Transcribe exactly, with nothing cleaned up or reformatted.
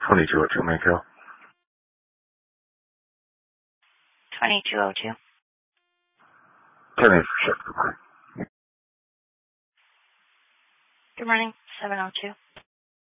twenty-two oh two, Maykill. twenty-two oh two. ten eight for shift, good morning. Good morning, seven oh two.